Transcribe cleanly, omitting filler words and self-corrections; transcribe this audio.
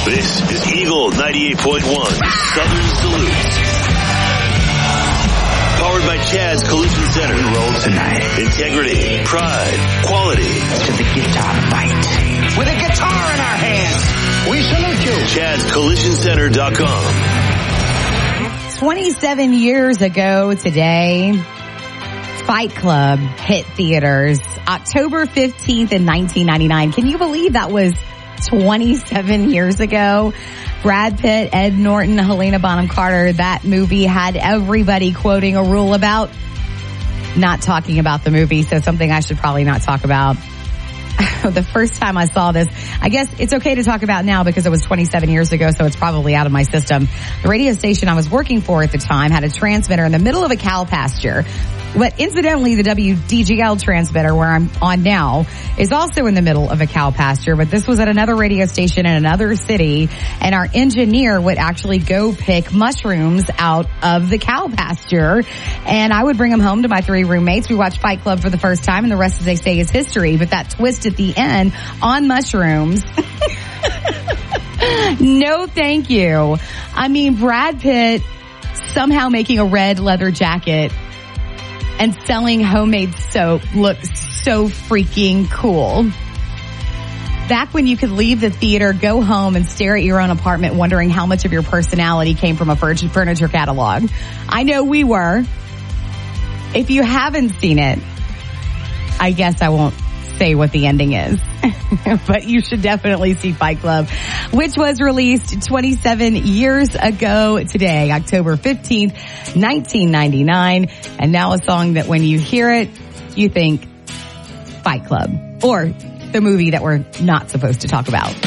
This is Eagle 98.1 Southern Salute. Powered by Chad's Collision Center. We roll tonight. Integrity, pride, quality. To the guitar fight. With a guitar in our hands, we salute you. Chad'sCollisionCenter.com. 27 years ago today, Fight Club hit theaters October 15th in 1999. Can you believe that was 27 years ago? Brad Pitt, Ed Norton, Helena Bonham Carter. That movie had everybody quoting a rule about not talking about the movie, so something I should probably not talk about. The first time I saw this, I guess it's okay to talk about now because it was 27 years ago, so it's probably out of my system. The radio station I was working for at the time had a transmitter in the middle of a cow pasture. But incidentally, the WDGL transmitter where I'm on now is also in the middle of a cow pasture, but this was at another radio station in another city, and our engineer would actually go pick mushrooms out of the cow pasture, and I would bring them home to my 3 roommates. We watched Fight Club for the first time, and the rest, as they say, is history. But that twist at the end on mushrooms, no thank you. I mean, Brad Pitt somehow making a red leather jacket and selling homemade soap looks so freaking cool. Back when you could leave the theater, go home, and stare at your own apartment wondering how much of your personality came from a furniture catalog. I know we were. If you haven't seen it, I guess I won't say what the ending is. But you should definitely see Fight Club, which was released 27 years ago today, October 15th, 1999. And now a song that when you hear it, you think Fight Club, or the movie that we're not supposed to talk about.